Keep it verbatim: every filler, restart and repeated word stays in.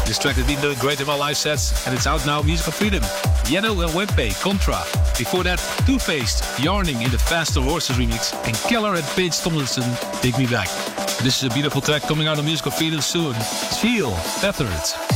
This track has been doing great in my live sets, and it's out now, Musical Freedom. Yano and Wempe, Contra. Before that, Two-Faced, Yarning in the Faster Horses remix, and Keller and Paige Tomlinson, Take Me Back. This is a beautiful track coming out on Musical Freedom soon. Feel Tethered.